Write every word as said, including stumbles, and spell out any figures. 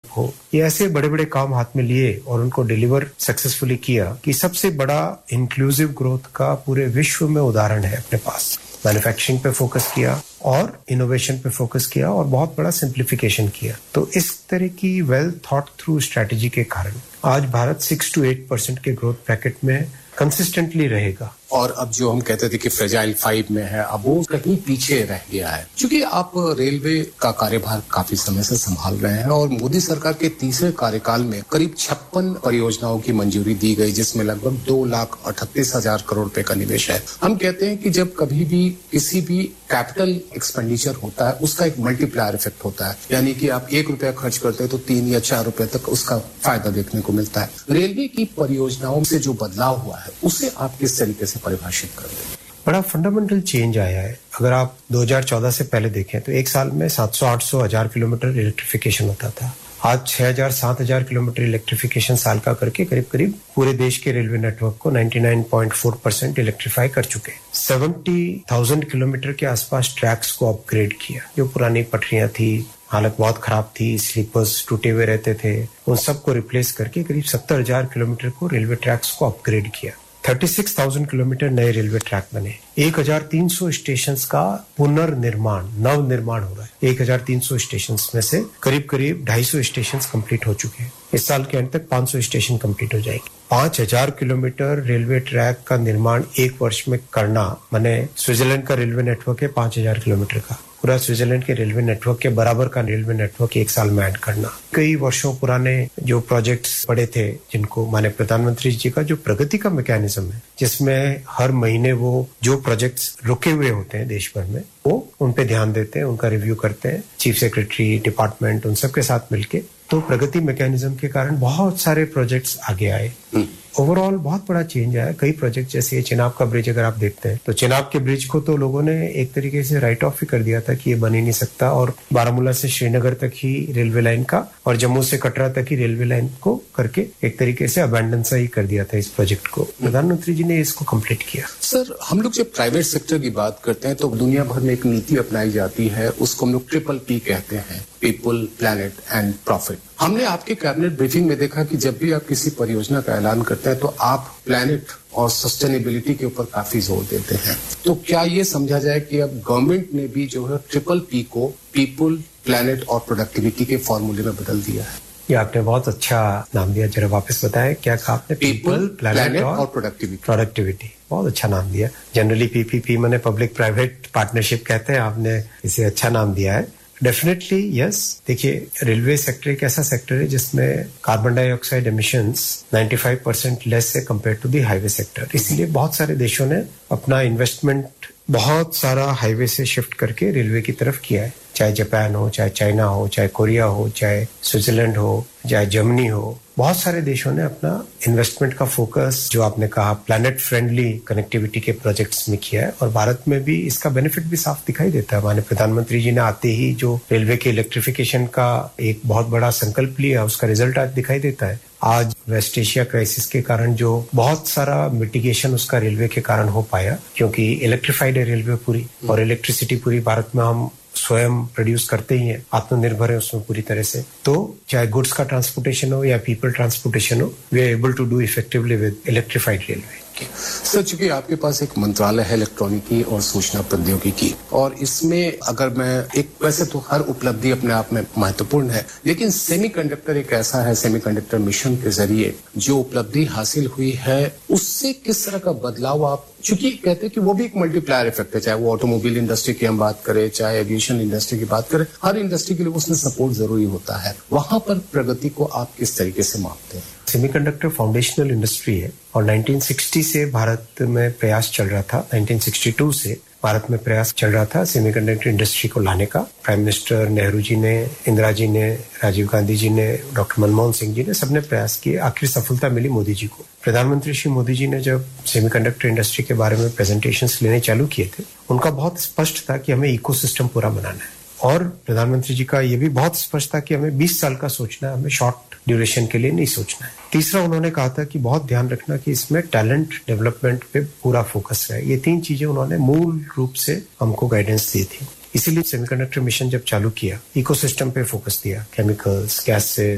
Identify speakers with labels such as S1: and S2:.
S1: हो, ये ऐसे बड़े-बड़े काम हाथ में लिए और उनको डिलीवर सक्सेसफुली किया कि सबसे बड़ा इंक्लूसिव ग्रोथ का पूरे विश्व में उदाहरण है अपने पास। मैन्युफैक्चरिंग पे फोकस किया और इनोवेशन पे फोकस किया और बहुत बड़ा सिंप्लीफिकेशन किया। तो इस तरह की वेल थॉट थ्रू स्ट्रैटेजी के कारण आज Bharat six to eight percent के ग्रोथ ब्रैकेट में कंसिस्टेंटली रहेगा।
S2: और अब जो हम कहते थे कि फ्रेजाइल फाइव में है, अब वो कहीं पीछे रह गया है, क्योंकि आप रेलवे का कार्यभार काफी समय से संभाल रहे हैं और मोदी सरकार के तीसरे कार्यकाल में करीब छप्पन परियोजनाओं की मंजूरी दी गई, जिसमें लगभग दो लाख अठतीस हजार करोड़ रुपए का निवेश है। हम कहते हैं कि जब कभी भी किसी भी कैपिटल एक्सपेंडिचर होता है, उसका एक मल्टीप्लायर इफेक्ट होता है, यानी कि आप एक रुपया खर्च करते हैं तो तीन या चार रुपए तक उसका फायदा देखने को मिलता है। रेलवे की परियोजनाओं से जो बदलाव हुआ है, उसे आप किस तरीके से परिभाषित कर दें?
S1: बड़ा फंडामेंटल चेंज आया है। अगर आप दो हज़ार चौदह से पहले देखें तो एक साल में सात सौ आठ सौ हजार किलोमीटर इलेक्ट्रिफिकेशन होता था। आज छह हजार सात हजार किलोमीटर इलेक्ट्रिफिकेशन साल का करके करीब करीब पूरे देश के रेलवे नेटवर्क को निन्यानवे पॉइंट चार परसेंट इलेक्ट्रीफाई कर चुके। सत्तर हज़ार किलोमीटर के आसपास ट्रैक्स को अपग्रेड किया। जो पुरानी पटरियां थी, हालत बहुत खराब थी, स्लीपर्स टूटे हुए रहते थे, उन सबको रिप्लेस करके करीब सत्तर हजार किलोमीटर को रेलवे ट्रैक्स को अपग्रेड किया। छत्तीस हज़ार किलोमीटर नए रेलवे ट्रैक बने। एक हज़ार तीन सौ स्टेशंस का पुनर्निर्माण, नव निर्माण हो रहा है। एक हज़ार तीन सौ स्टेशंस में से करीब करीब दो सौ पचास स्टेशंस कंप्लीट हो चुके हैं। इस साल के अंत तक पाँच सौ स्टेशन कंप्लीट हो जाएंगे। पाँच हज़ार किलोमीटर रेलवे ट्रैक का निर्माण एक वर्ष में करना माने स्विट्जरलैंड का रेलवे नेटवर्क है पाँच हज़ार किलोमीटर का, पूरा स्विट्जरलैंड के रेलवे नेटवर्क के बराबर का रेलवे नेटवर्क एक साल में ऐड करना। कई वर्षों पुराने जो प्रोजेक्ट्स पड़े थे, जिनको माने प्रधानमंत्री जी का जो प्रगति का मैकेनिज्म है, जिसमें हर महीने वो जो प्रोजेक्ट्स रुके हुए होते हैं देश भर में, वो उन पे ध्यान देते हैं, उनका रिव्यू करते हैं, चीफ सेक्रेटरी, डिपार्टमेंट, उन सब के साथ मिलके। तो प्रगति मैकेनिज्म के कारण बहुत सारे प्रोजेक्ट्स आगे आए। ओवरऑल बहुत बड़ा चेंज आया। कई प्रोजेक्ट जैसे चिनाब का ब्रिज अगर आप देखते हैं तो चिनाब के ब्रिज को तो लोगों ने एक तरीके से राइट ऑफ ही कर दिया था कि ये बन ही नहीं सकता, और बारामूला से श्रीनगर तक ही रेलवे लाइन का और जम्मू से कटरा तक ही रेलवे लाइन को करके एक तरीके से अबैंडन सा ही कर दिया था इस प्रोजेक्ट को। प्रधानमंत्री जी ने इसको कंप्लीट किया।
S2: सर, हम लोग जब प्राइवेट सेक्टर की बात करते हैं तो दुनिया भर में एक नीति अपनाई जाती है, उसको हम लोग ट्रिपल पी कहते हैं, पीपल, प्लैनेट एंड प्रॉफिट। हमने आपके कैबिनेट ब्रीफिंग में देखा कि जब भी आप किसी परियोजना का ऐलान करते हैं तो आप प्लैनेट और सस्टेनेबिलिटी के ऊपर काफी जोर देते हैं। तो क्या ये समझा जाए कि अब गवर्नमेंट ने भी जो है ट्रिपल पी को पीपल, प्लैनेट और प्रोडक्टिविटी के फॉर्मूले में बदल दिया है?
S1: ये आपने बहुत अच्छा नाम दिया, जरा वापस बताएं क्या कहा आपने?
S2: पीपल, प्लैनेट और प्रोडक्टिविटी।
S1: प्रोडक्टिविटी, बहुत अच्छा नाम दिया। जनरली पीपीपी माने पब्लिक प्राइवेट पार्टनरशिप कहते हैं, आपने इसे अच्छा नाम दिया है। Definitely yes. देखिए, रेलवे सेक्टर एक ऐसा सेक्टर है जिसमें कार्बन डाइऑक्साइड एमिशंस पचानवे परसेंट लेस है compare to the highway sector. इसीलिए बहुत सारे देशों ने अपना इन्वेस्टमेंट बहुत सारा हाईवे से शिफ्ट करके रेलवे की तरफ किया है। चाहे जापान हो, चाहे चाइना हो, चाहे कोरिया हो, चाहे स्विट्जरलैंड हो, चाहे जर्मनी हो, बहुत सारे देशों ने अपना इन्वेस्टमेंट का फोकस, जो आपने कहा, प्लैनेट फ्रेंडली कनेक्टिविटी के प्रोजेक्ट्स में किया है। और भारत में भी इसका बेनिफिट भी साफ दिखाई देता है। हमारे प्रधानमंत्री जी ने आते ही जो रेलवे के इलेक्ट्रिफिकेशन का एक बहुत बड़ा संकल्प लिया, उसका रिजल्ट आज दिखाई देता है। आज वेस्ट एशिया क्राइसिस के कारण जो बहुत सारा मिटिगेशन उसका रेलवे के कारण हो पाया, क्योंकि इलेक्ट्रिफाइड है रेलवे पूरी, और इलेक्ट्रिसिटी पूरी भारत में हम स्वयं प्रोड्यूस करते ही हैं, आत्मनिर्भर है उसमें पूरी तरह से। तो चाहे गुड्स का ट्रांसपोर्टेशन हो या पीपल ट्रांसपोर्टेशन हो, we are able to do effectively with electrified railway.
S2: Sir, चूंकि आपके पास एक मंत्रालय है इलेक्ट्रॉनिकी और सूचना प्रौद्योगिकी, और इसमें अगर मैं एक, वैसे तो हर उपलब्धि अपने आप में महत्वपूर्ण है, लेकिन सेमीकंडक्टर एक ऐसा है, सेमीकंडक्टर मिशन के जरिए जो उपलब्धि हासिल हुई है, उससे किस तरह का बदलाव आप, चूंकि कहते हैं कि वो भी एक मल्टीप्लायर इफेक्ट है, चाहे वो ऑटोमोबाइल इंडस्ट्री की हम बात करें, चाहे एविएशन इंडस्ट्री की बात करें, हर इंडस्ट्री के लिए उसमें सपोर्ट जरूरी होता है। वहां पर प्रगति को आप किस तरीके से मापते हैं?
S1: सेमीकंडक्टर फाउंडेशनल इंडस्ट्री है और उन्नीस सौ साठ से भारत में प्रयास चल रहा था। उन्नीस सौ बासठ से भारत में प्रयास चल रहा था सेमीकंडक्टर इंडस्ट्री को लाने का। प्राइम मिनिस्टर नेहरू जी ने, इंदिरा जी ने, राजीव गांधी जी ने, डॉक्टर मनमोहन सिंह जी ने, सबने प्रयास किए। आखिर सफलता मिली मोदी जी को। प्रधानमंत्री श्री मोदी जी ने जब सेमीकंडक्टर इंडस्ट्री के बारे में प्रेजेंटेशंस लेने चालू किए थे, उनका बहुत स्पष्ट था कि हमें इकोसिस्टम पूरा बनाना है। और प्रधानमंत्री जी का ये भी बहुत स्पष्ट था कि हमें बीस साल का सोचना है, हमें शॉर्ट ड्यूरेशन के लिए नहीं सोचना है। तीसरा, उन्होंने कहा था कि बहुत ध्यान रखना कि इसमें टैलेंट डेवलपमेंट पे पूरा फोकस रहे। ये तीन चीजें उन्होंने मूल रूप से हमको गाइडेंस दी थी। इसीलिए सेमीकंडक्टर मिशन जब चालू किया, इकोसिस्टम पे फोकस दिया, केमिकल्स, गैसेस,